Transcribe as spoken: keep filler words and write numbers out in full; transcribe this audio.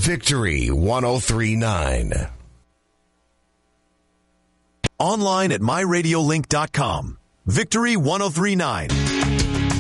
Victory one oh three point nine. Online at my radio link dot com. Victory one oh three point nine.